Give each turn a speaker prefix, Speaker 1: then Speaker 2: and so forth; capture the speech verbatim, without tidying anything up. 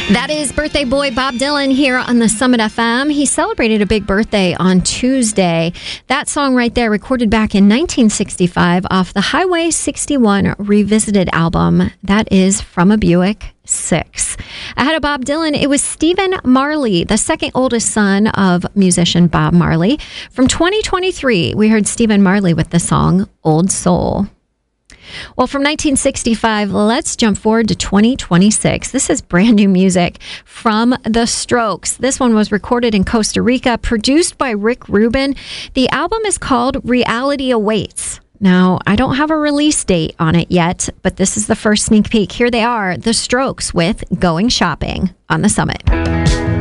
Speaker 1: That is birthday boy Bob Dylan here on the Summit F M. He celebrated a big birthday on Tuesday. That song right there, recorded back in nineteen sixty-five off the Highway sixty-one Revisited album. That is From a Buick six. Ahead of Bob Dylan, it was Stephen Marley, the second oldest son of musician Bob Marley. From twenty twenty-three, we heard Stephen Marley with the song Old Soul. Well, from nineteen sixty-five, let's jump forward to twenty twenty-six. This is brand new music from The Strokes. This one was recorded in Costa Rica, produced by Rick Rubin. The album is called Reality Awaits. Now, I don't have a release date on it yet, but this is the first sneak peek. Here they are, The Strokes with Going Shopping on the Summit.